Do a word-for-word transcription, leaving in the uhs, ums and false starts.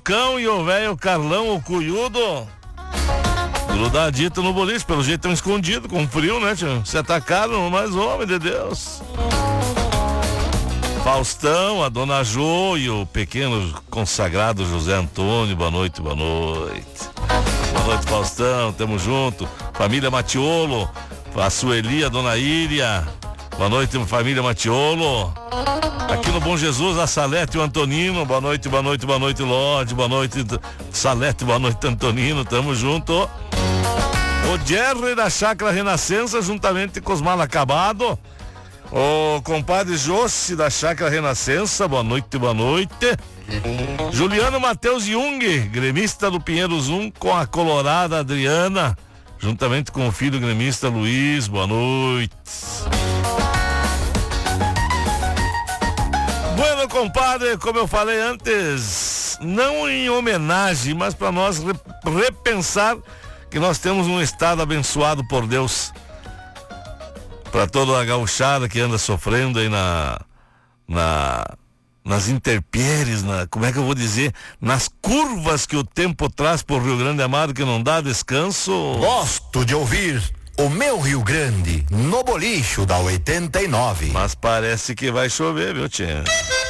Bocão e o velho Carlão, o Cuyudo. Grudadito no boliche, pelo jeito tão escondido, com frio, né, tio? Se atacaram, mas homem de Deus. Faustão, a dona Jo e o pequeno consagrado José Antônio, boa noite, boa noite. Boa noite, Faustão, tamo junto. Família Matiolo, a Sueli, a dona Íria. Boa noite, família Matiolo. Aqui no Bom Jesus, a Salete e o Antonino. Boa noite, boa noite, boa noite, Lorde. Boa noite, Salete, boa noite, Antonino. Tamo junto. O Jerry da Chácara Renascença, juntamente com os mal acabados. O compadre Jossi da Chácara Renascença, boa noite, boa noite. Juliano Matheus Jung, gremista do Pinheiros um, com a colorada Adriana, juntamente com o filho gremista Luiz, boa noite. Bueno, compadre, como eu falei antes, não em homenagem, mas para nós repensar que nós temos um estado abençoado por Deus. Para toda a gauchada que anda sofrendo aí na, na, nas intempéries, na, como é que eu vou dizer, nas curvas que o tempo traz por Rio Grande Amado, que não dá descanso. Gosto de ouvir o meu Rio Grande no bolicho da oitenta e nove. Mas parece que vai chover, viu, tia?